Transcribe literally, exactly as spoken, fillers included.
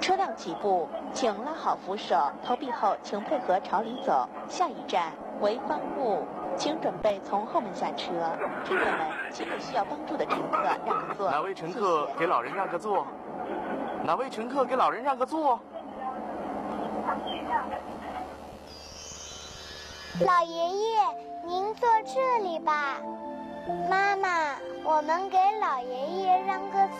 车辆起步，请拉好扶手，投币后请配合朝里走。下一站为方路，请准备从后门下车。乘客们，请给需要帮助的乘客让个座。 哪位乘客给老人让个座？哪位乘客给老人让个座？ 老爷爷，您坐这里吧。妈妈，我们给老爷爷让个座。